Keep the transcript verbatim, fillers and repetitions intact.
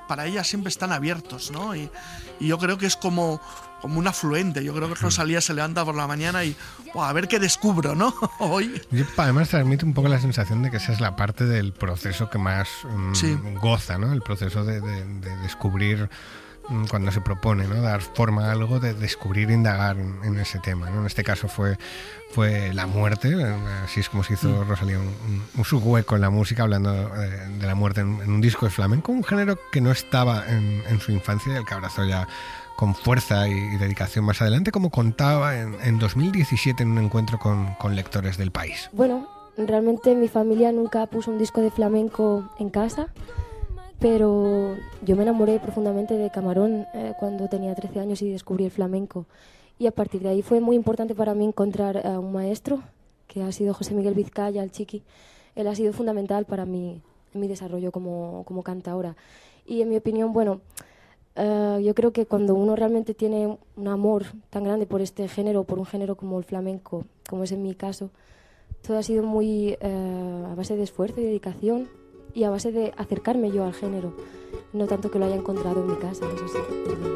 para ella siempre están abiertos, ¿no? Y, y yo creo que es como, como un afluente. Yo creo que Rosalía se levanta por la mañana y wow, a ver qué descubro, ¿no? Hoy. Y además transmite un poco la sensación de que esa es la parte del proceso que más um, Sí. goza, ¿no? El proceso de, de, de descubrir, cuando se propone, ¿no?, dar forma a algo, de descubrir, indagar en, en ese tema, ¿no? En este caso fue, fue la muerte, así es como se hizo mm. Rosalía un, un, un su hueco en la música, hablando de, de la muerte en, en un disco de flamenco, un género que no estaba en, en su infancia y el que abrazó ya con fuerza y, y dedicación más adelante, como contaba en, en dos mil diecisiete en un encuentro con, con lectores del país. Bueno, realmente mi familia nunca puso un disco de flamenco en casa, pero yo me enamoré profundamente de Camarón eh, cuando tenía trece años y descubrí el flamenco. Y a partir de ahí fue muy importante para mí encontrar a un maestro, que ha sido José Miguel Vizcaya, el Chiqui. Él ha sido fundamental para mí, en mi desarrollo como, como cantaora. Y en mi opinión, bueno, uh, yo creo que cuando uno realmente tiene un amor tan grande por este género, por un género como el flamenco, como es en mi caso, todo ha sido muy uh, a base de esfuerzo y dedicación, y a base de acercarme yo al género, no tanto que lo haya encontrado en mi casa, eso sí.